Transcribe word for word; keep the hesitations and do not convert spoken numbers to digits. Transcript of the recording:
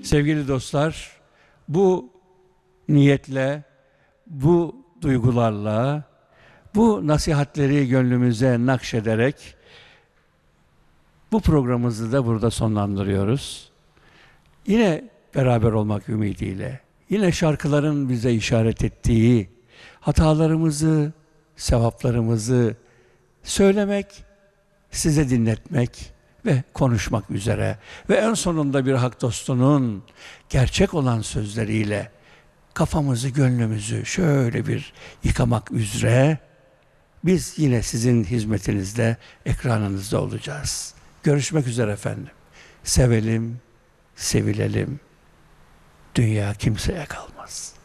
Sevgili dostlar, bu niyetle, bu duygularla, bu nasihatleri gönlümüze nakşederek bu programımızı da burada sonlandırıyoruz. Yine beraber olmak ümidiyle, yine şarkıların bize işaret ettiği hatalarımızı, sevaplarımızı söylemek, size dinletmek ve konuşmak üzere ve en sonunda bir hak dostunun gerçek olan sözleriyle kafamızı, gönlümüzü şöyle bir yıkamak üzere biz yine sizin hizmetinizde, ekranınızda olacağız. Görüşmek üzere efendim. Sevelim, sevilelim. Dünya kimseye kalmaz.